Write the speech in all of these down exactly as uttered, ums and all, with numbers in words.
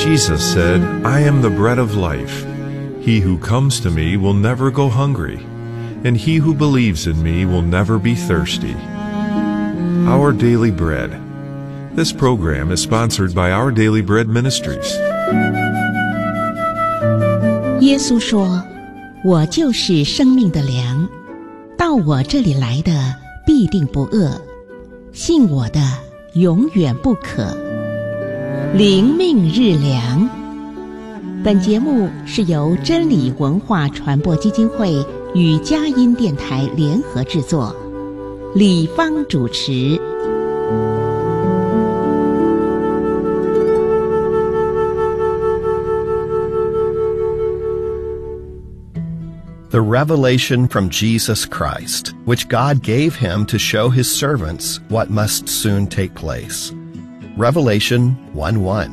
Jesus said, "I am the bread of life. He who comes to me will never go hungry, and he who believes in me will never be thirsty." Our Daily Bread. This program is sponsored by Our Daily Bread Ministries. 耶稣说：“我就是生命的粮，到我这里来的必定不饿，信我的永远不渴。”灵命日粮。本节目是由真理文化传播基金会与佳音电台联合制作，李芳主持。 The revelation from Jesus Christ, which God gave him to show his servants what must soon take place. Revelation one one.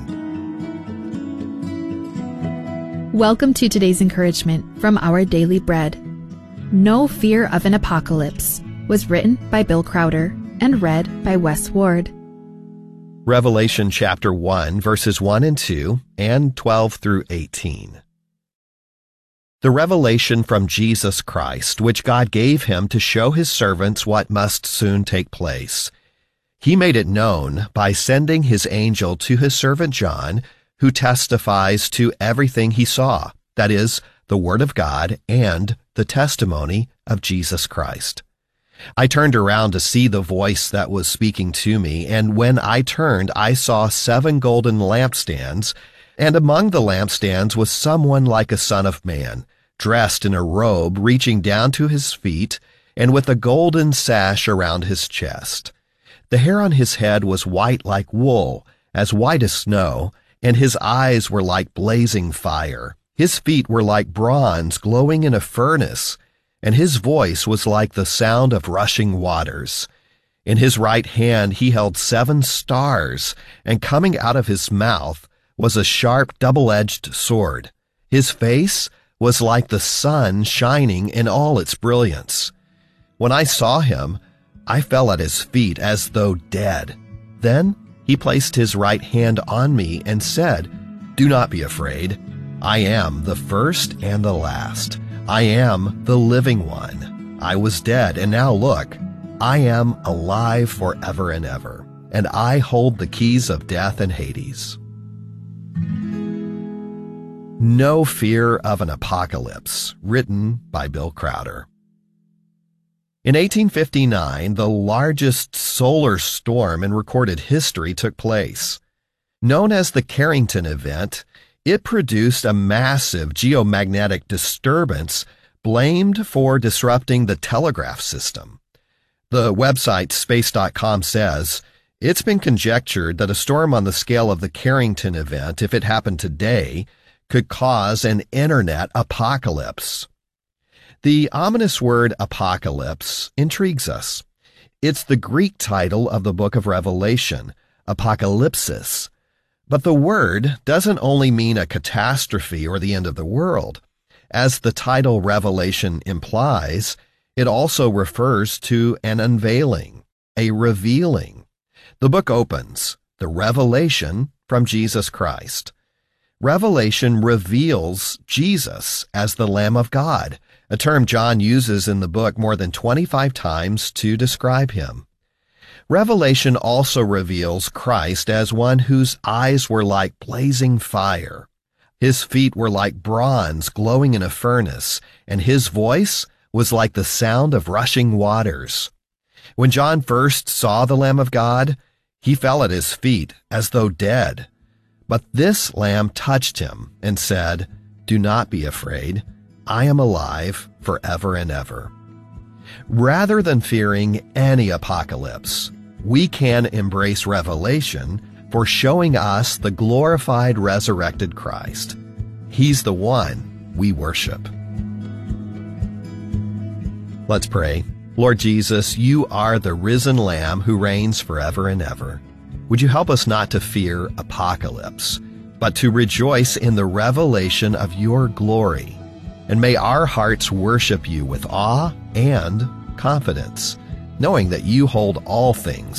Welcome to today's encouragement from Our Daily Bread. No Fear of an Apocalypse was written by Bill Crowder and read by Wes Ward. Revelation chapter one, verses one and two, and twelve through eighteen. The revelation from Jesus Christ, which God gave him to show his servants what must soon take place. He made it known by sending his angel to his servant John, who testifies to everything he saw, that is, the Word of God and the testimony of Jesus Christ. I turned around to see the voice that was speaking to me, and when I turned, I saw seven golden lampstands, and among the lampstands was someone like a son of man, dressed in a robe reaching down to his feet, and with a golden sash around his chest. The hair on his head was white like wool, as white as snow, and his eyes were like blazing fire. His feet were like bronze glowing in a furnace, and his voice was like the sound of rushing waters. In his right hand he held seven stars, and coming out of his mouth was a sharp double-edged sword. His face was like the sun shining in all its brilliance. When I saw him, I fell at his feet as though dead. Then he placed his right hand on me and said, "Do not be afraid. I am the first and the last. I am the living one. I was dead, and now look, I am alive forever and ever, and I hold the keys of death and Hades." No Fear of an Apocalypse, written by Bill Crowder. In eighteen fifty-nine, the largest solar storm in recorded history took place. Known as the Carrington Event, it produced a massive geomagnetic disturbance blamed for disrupting the telegraph system. The website space dot com says, "It's been conjectured that a storm on the scale of the Carrington Event, if it happened today, could cause an internet apocalypse." The ominous word apocalypse intrigues us. It's the Greek title of the book of Revelation, apocalypsis. But the word doesn't only mean a catastrophe or the end of the world. As the title Revelation implies, it also refers to an unveiling, a revealing. The book opens, the revelation from Jesus Christ. Revelation reveals Jesus as the Lamb of God, a term John uses in the book more than twenty-five times to describe him. Revelation also reveals Christ as one whose eyes were like blazing fire. His feet were like bronze glowing in a furnace, and his voice was like the sound of rushing waters. When John first saw the Lamb of God, he fell at his feet as though dead. But this Lamb touched him and said, "Do not be afraid. I am alive forever and ever." Rather than fearing any apocalypse, we can embrace Revelation for showing us the glorified resurrected Christ. He's the one we worship. Let's pray. Lord Jesus, you are the risen Lamb who reigns forever and ever. Would you help us not to fear apocalypse, but to rejoice in the revelation of your glory? And may our hearts worship you with awe and confidence, knowing that you hold all things